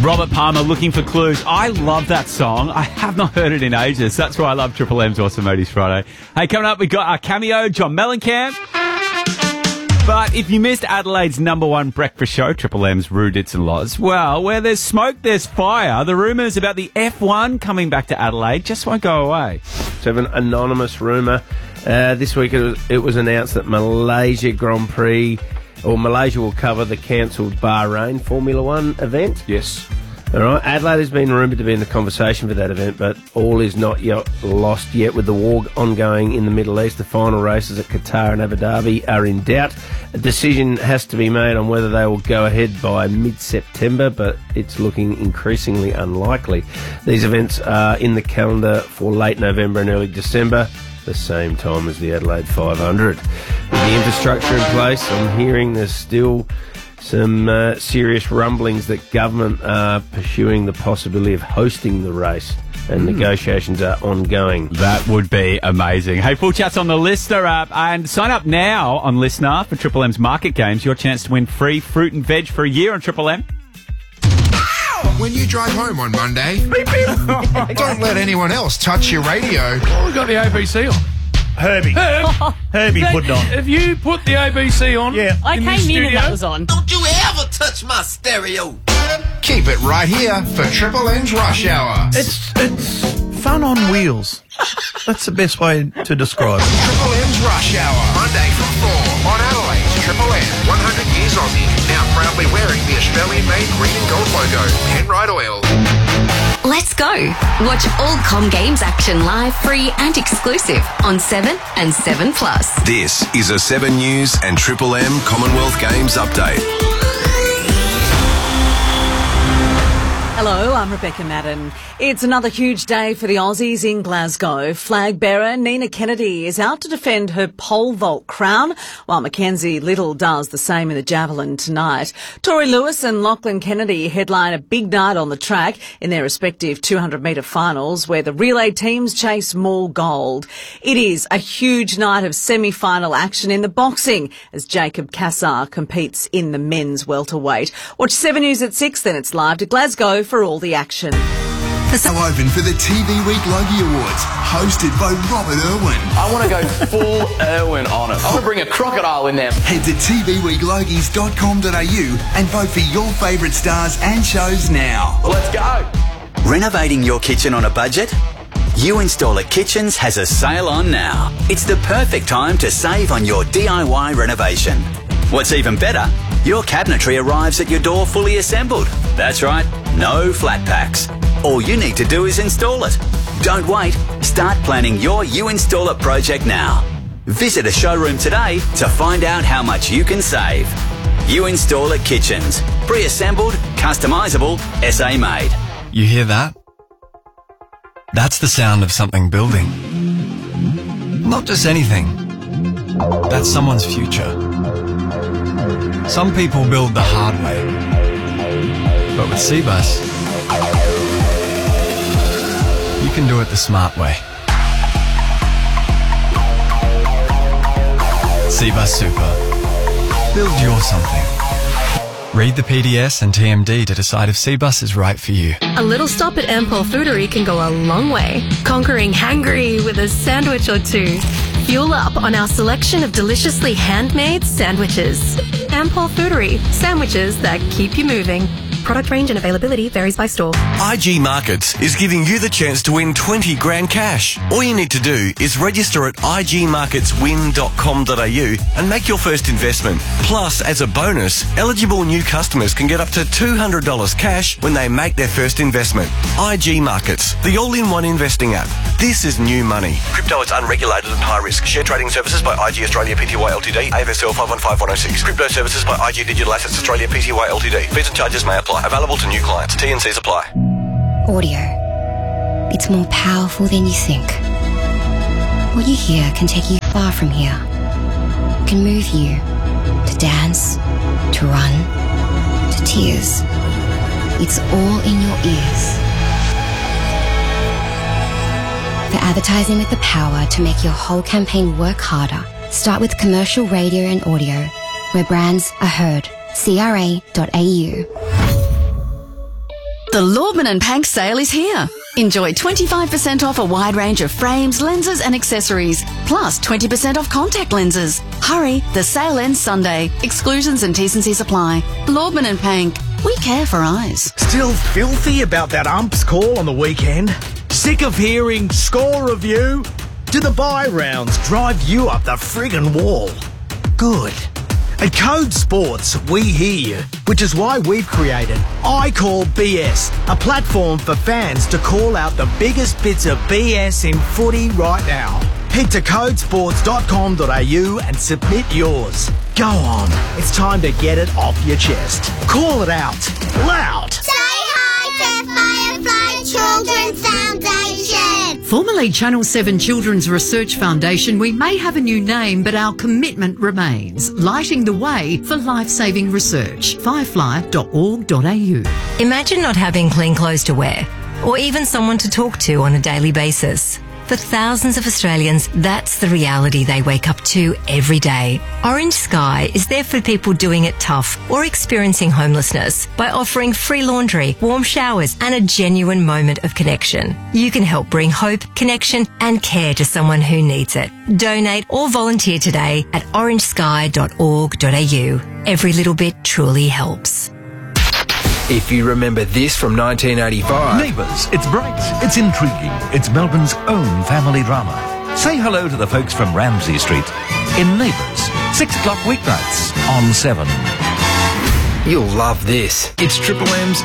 Robert Palmer, Looking for Clues. I love that song. I have not heard it in ages. That's why I love Triple M's Awesome Moties Friday. Hey, coming up, we got our cameo, John Mellencamp. But if you missed Adelaide's number one breakfast show, Triple M's Rudits and Loz, well, where there's smoke, there's fire. The rumours about the F1 coming back to Adelaide just won't go away. So an anonymous rumour. This week it was announced that Malaysia Grand Prix, or Malaysia will cover the cancelled Bahrain Formula One event. Yes. All right. Adelaide has been rumoured to be in the conversation for that event, but all is not yet lost yet with the war ongoing in the Middle East. The final races at Qatar and Abu Dhabi are in doubt. A decision has to be made on whether they will go ahead by mid-September, but it's looking increasingly unlikely. These events are in the calendar for late November and early December, the same time as the Adelaide 500. With the infrastructure in place, I'm hearing there's still some serious rumblings that government are pursuing the possibility of hosting the race, and negotiations are ongoing. That would be amazing. Hey, full chat's on the Listener app, and sign up now on Listener for Triple M's Market Games. Your chance to win free fruit and veg for a year on Triple M. When you drive home on Monday, don't let anyone else touch your radio. We've got the ABC on. Herbie put it on. Have you put the ABC on? Yeah. I came in and that was on. Don't you ever touch my stereo. Keep it right here for Triple M's Rush Hour. It's fun on wheels. That's the best way to describe it. Triple M's Rush Hour, Monday from 4 on Adelaide's Triple M. 100 years Aussie, now proudly wearing the Australian-made green and gold logo. Penrite Oil. Let's go. Watch all Com Games action live, free and exclusive on 7 and 7 Plus. This is a 7 News and Triple M Commonwealth Games update. Hello, I'm Rebecca Madden. It's another huge day for the Aussies in Glasgow. Flag bearer Nina Kennedy is out to defend her pole vault crown, while Mackenzie Little does the same in the javelin tonight. Tori Lewis and Lachlan Kennedy headline a big night on the track in their respective 200-metre finals, where the relay teams chase more gold. It is a huge night of semi-final action in the boxing as Jacob Cassar competes in the men's welterweight. Watch 7 News at 6, then it's live to Glasgow for all the action. Now open for the TV Week Logie Awards, hosted by Robert Irwin. I want to go full Irwin on it. I want to bring a crocodile in there. Head to tvweeklogies.com.au and vote for your favourite stars and shows now. Let's go. Renovating your kitchen on a budget? You Installer Kitchens has a sale on now. It's the perfect time to save on your DIY renovation. What's even better, your cabinetry arrives at your door fully assembled. That's right, no flat packs. All you need to do is install it. Don't wait. Start planning your You Install It project now. Visit a showroom today to find out how much you can save. You Install It Kitchens. Pre-assembled, customisable, SA made. You hear that? That's the sound of something building. Not just anything. That's someone's future. Some people build the hard way. But with Cbus, you can do it the smart way. Cbus Super. Build your something. Read the PDS and TMD to decide if Cbus is right for you. A little stop at Ampol Foodery can go a long way, conquering hangry with a sandwich or two. Fuel up on our selection of deliciously handmade sandwiches. Ampol Foodery, sandwiches that keep you moving. Product range and availability varies by store. IG Markets is giving you the chance to win 20 grand cash. All you need to do is register at igmarketswin.com.au and make your first investment. Plus, as a bonus, eligible new customers can get up to $200 cash when they make their first investment. IG Markets, the all-in-one investing app. This is new money. Crypto is unregulated and high risk. Share trading services by IG Australia Pty Ltd. AFSL 515106. Crypto services by IG Digital Assets Australia Pty Ltd. Fees and charges may apply. Available to new clients. T&Cs apply. Audio. It's more powerful than you think. What you hear can take you far from here. It can move you to dance, to run, to tears. It's all in your ears. For advertising with the power to make your whole campaign work harder, start with commercial radio and audio, where brands are heard. CRA.au. The Lordman and Pank sale is here. Enjoy 25% off a wide range of frames, lenses and accessories, plus 20% off contact lenses. Hurry, the sale ends Sunday. Exclusions and T&Cs apply. Lordman and Pank, we care for eyes. Still filthy about that ump's call on the weekend? Sick of hearing score review? Do the bye rounds drive you up the friggin' wall? Good. At Code Sports, we hear you, which is why we've created I Call BS, a platform for fans to call out the biggest bits of BS in footy right now. Head to codesports.com.au and submit yours. Go on, it's time to get it off your chest. Call it out, loud. Say hi to Firefly Children's Foundation. Formerly Channel 7 Children's Research Foundation, we may have a new name, but our commitment remains, lighting the way for life-saving research. Firefly.org.au. Imagine not having clean clothes to wear, or even someone to talk to on a daily basis. For thousands of Australians, that's the reality they wake up to every day. Orange Sky is there for people doing it tough or experiencing homelessness by offering free laundry, warm showers and a genuine moment of connection. You can help bring hope, connection and care to someone who needs it. Donate or volunteer today at orangesky.org.au. Every little bit truly helps. If you remember this from 1985... Neighbours, it's bright, it's intriguing, it's Melbourne's own family drama. Say hello to the folks from Ramsay Street in Neighbours, 6 o'clock weeknights on 7. You'll love this. It's Triple M's